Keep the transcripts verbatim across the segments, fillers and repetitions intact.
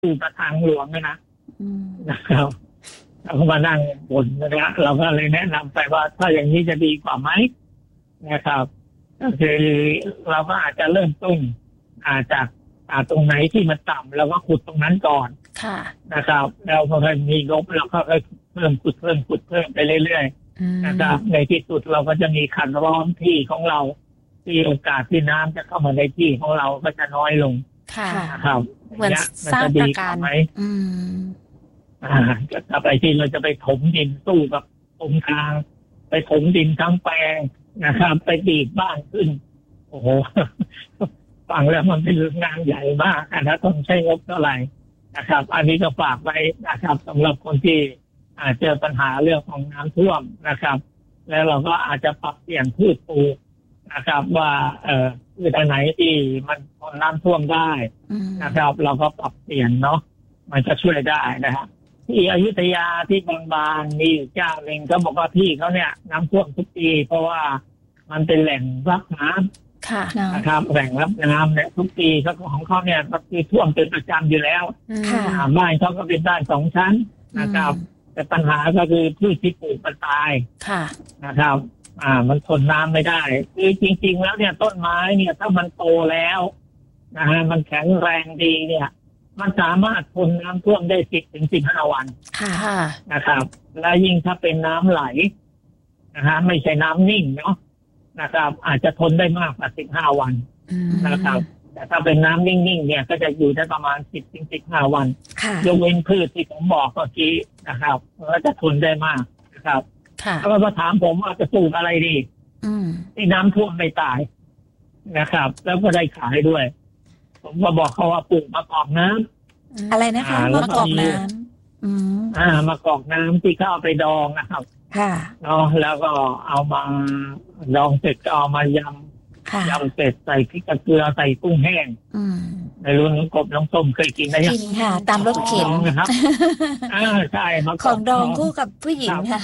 สู่ประทางหลวงนะนะครับเราก็มานั่งบ่นนะเราก็เลยแนะนำไปว่าถ้าอย่างนี้จะดีกว่าไหมนะครับก็คือเราก็อาจจะเริ่มต้นอาจากตรงไหนที่มันต่ำเราก็ขุดตรงนั้นก่อนนะครับแล้วพอมีงบเราก็เพิ่มขุดเพิ่มขุดเพิ่มไปเรื่อยๆนะครับในที่สุดเราก็จะมีคันล้อมที่ของเราที่โอกาสที่น้ำจะเข้ามาในที่ของเราก็จะน้อยลงนะครับเหมือนสร้างประการไหมอ่าจะไปที่เราจะไปถมดินสู้กับถมทางไปถมดินทั้งแปลงนะครับไปดีดบ้านขึ้นโอ้โหฟังแล้วมันเป็นเรื่องงานใหญ่มากนะต้องใช้งบเท่าไหร่นะครับอันนี้ก็ฝากไว้นะครับสำหรับคนที่อาจเจอปัญหาเรื่องของน้ำท่วมนะครับแล้วเราก็อาจจะปรับเปลี่ยนพืชปลูกนะครับว่าเอ่อพืชอันไหนที่มันทนน้ำท่วมได้นะครับเราก็ปรับเปลี่ยนเนาะมันจะช่วยได้นะครับที่อยุธยาที่บางบานมีเจ้าหนึ่งก็บอกว่าที่เขาเนี่ยน้ำท่วมทุกปีเพราะว่ามันเป็นแหล่งรับน้ำนะครับแหล่งรับน้ำเนี่ยทุกปีเขาของเขาเนี่ยก็คือท่วมเป็นประจำอยู่แล้วบ้านเขาก็เป็นบ้านสองชั้นนะครับแต่ปัญหาก็คือพืชที่ปลูกมันตายนะครับอ่ามันทนน้ำไม่ได้คือจริงๆแล้วเนี่ยต้นไม้เนี่ยถ้ามันโตแล้วนะฮะมันแข็งแรงดีเนี่ยมันสามารถทนน้ำท่วมได้สิบถึงสิบห้าวันนะครับและยิ่งถ้าเป็นน้ำไหลนะฮะไม่ใช่น้ำนิ่งเนาะนะครับอาจจะทนได้มากกว่าสิบห้าวันนะครับแต่ถ้าเป็นน้ำนิ่งๆเนี่ยก็จะอยู่ได้ประมาณสิบถึงสิบห้าวันยกเว้นพืชที่ผมบอกเมื่อกี้นะครับก็จะทนได้มากนะครับแล้วก็ถามผมว่าจะปลูกอะไรดีที่น้ำท่วมไม่ตายนะครับแล้วก็ได้ขายด้วยผมก็บอกเขาว่าปลูกมะกอกน้ำอะไรนะคะมะกอกน้ำอืมอ่ามะกอกน้ำที่เขาเอาไปดองนะครับค่ะเนาะแล้วก็เอามาดองเสร็จก็เอามายำยำเสร็จใส่พริกกระเกลือใส่กุ้งแห้งในรุ่นน้องกบน้องส้มเคยกินไหมกินค่ะตามรถเข็นนะครับอ่าใช่มะกอกของดองคู่กับผู้หญิงค่ะ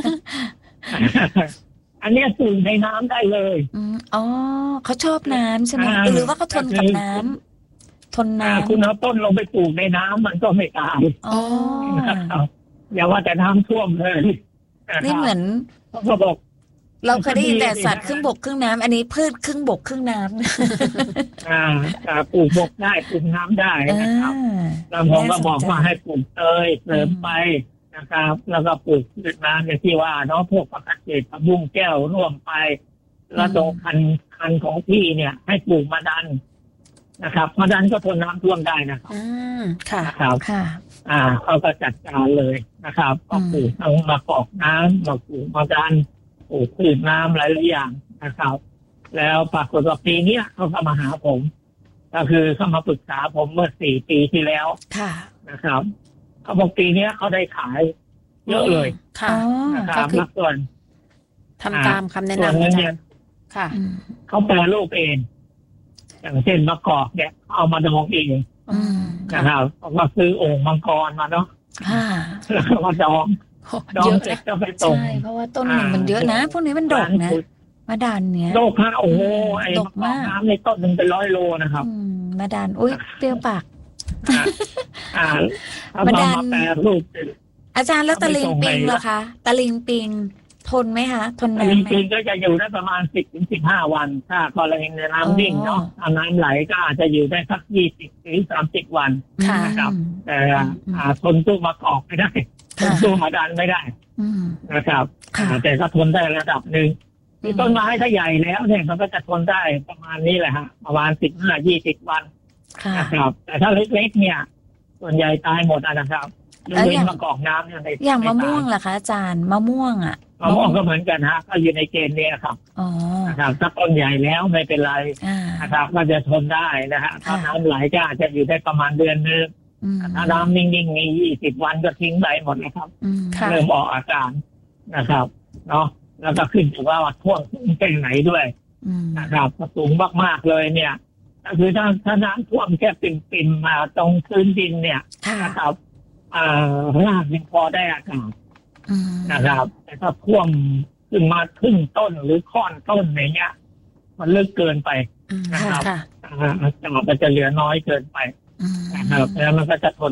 อันนี้ปลูกในน้ำได้เลยอ๋อเขาชอบน้ำใช่ไหมหรือว่าเขาทนกับน้ำทนน้ำคุณเอาต้นลงไปปลูกในน้ำมันก็ไม่ตายอ๋ออย่าว่าแต่น้ำท่วมเลยนี่เหมือนเขาบอกเราเคยได้ยินแต่สัตว์ครึ่งบกครึ่งน้ำอันนี้พืชครึ่งบกครึ่งน้ำอ่าปลูกบกได้ปลูกน้ำได้นะครับแล้วผมก็บอกว่าให้ปลูกเตยเสริมไปนะครับแล้วก็ปลูกพืชน้ำอย่างที่ว่าเนาะพวกผักกาดเกษผักบุ้งแก้วร่วมไปแล้วตรงคันคันของพี่เนี่ยให้ปลูกมะดันนะครับมะดันก็ทนน้ำท่วมได้นะครับอืมค่ะครับค่ะอ่าเขาก็จัดการเลยนะครับก็ปลูกทั้งมะกอกน้ำมาปลูกมะดันปลูกพืชน้ำหลายๆอย่างนะครับแล้วปรากฏว่าปีนี้เขาก็มาหาผมก็คือเขามาปรึกษาผมเมื่อสี่ปีที่แล้วนะครับเขาบอกปีนี้เขาได้ขายเยอะเลยค่ะนะครับแล้วส่วนทำตามคำแนะนำเนี่ยค่ะเขาแปรรูปเองอย่างเช่นมะกอกเนี่ยเอามาดองเองนะครับเขาก็ซื้อโอ่งมังกรมาเนาะแล้วก็มาดองดองเสร็จก็ไปตรงใช่เพราะว่าต้นหนึ่งมันเยอะนะพวกนี้มันดกนะมะดันเนี้ยโลกฮะโอ้ไอ้มะกอกน้ำในต้นหนึ่งเป็นร้อยโลนะครับมะดันอุ้ยเปรี้ยวปากมะดันแปรรูปอาจารย์แล้วตะลิงปิงเหรอคะตะลิงปิงทนไหมคะทนน้ำไหมตะลิงปิงก็จะอยู่ได้ประมาณสิบถึงสิบห้าวันถ้ากรณีในน้ำนิ่งเนาะน้ำไหลก็อาจจะอยู่ได้สักยี่สิบถึงสามสิบวันนะครับแต่ทนตู้มะกอกไม่ได้ทนตู้มะดันไม่ได้นะครับแต่ก็ทนได้ระดับหนึ่งมีต้นไม้ถ้าใหญ่แล้วเนี่ยมันก็จะทนได้ประมาณนี้แหละฮะประมาณสิบห้ายี่สิบวันนะครับแต่ถ้าเล็กๆเนี่ยส่วนใหญ่ตายหมดนะครับยกเว้นมะกอกน้ำเนี่ยอย่างมะม่วงล่ะคะอาจารย์มะม่วงอ่ะมะม่วงก็เหมือนกันฮะก็อยู่ในเกณฑ์นี้ครับนะครับถ้าต้นใหญ่แล้วไม่เป็นไรนะครับก็จะทนได้นะฮะถ้าน้ำไหลก็อาจจะอยู่ได้ประมาณเดือนนึงถ้าน้ำนิ่งๆมียี่สิบวันก็ทิ้งไปหมดนะครับเริ่มออกอาการนะครับเนาะแล้วก็ขึ้นอยู่ว่าท่วมเป็นไหนด้วยนะครับสูงมากๆเลยเนี่ยก็คือถ้าถ้าน้ำท่วมแค่ปิ่มๆมาตรงพื้นดินเนี่ยนะครับอ่ารากยังพอได้อากาศนะครับแต่ถ้าท่วมขึ้นมาครึ่งต้นหรือค่อนต้นอย่างเงี้ยมันลึกเกินไปนะครับอากาศมันจะเหลือน้อยเกินไปอืมนะครับแล้วมันก็จะทน